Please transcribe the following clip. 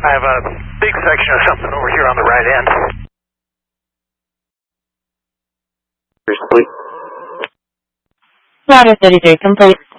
I have a big section of something over here on the right end. Router 33 complete.